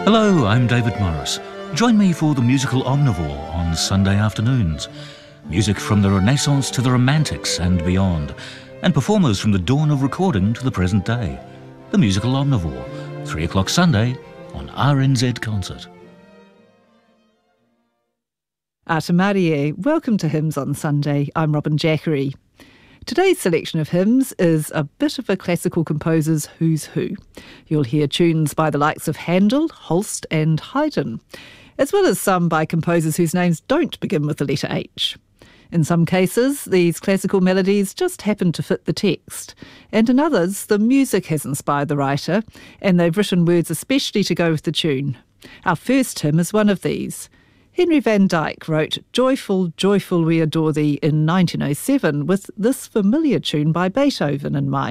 Hello, I'm David Morris. Join me for the musical Omnivore on Sunday afternoons. Music from the Renaissance to the Romantics and beyond, and performers from the dawn of recording to the present day. The musical Omnivore, 3 o'clock Sunday on RNZ Concert. Ata Marie, welcome to Hymns on Sunday. I'm Robin Jackery. Today's selection of hymns is a bit of a classical composer's who's who. You'll hear tunes by the likes of Handel, Holst and Haydn, as well as some by composers whose names don't begin with the letter H. In some cases, these classical melodies just happen to fit the text, and in others, the music has inspired the writer, and they've written words especially to go with the tune. Our first hymn is one of these. Henry van Dyke wrote Joyful, Joyful We Adore Thee in 1907 with this familiar tune by Beethoven in mind.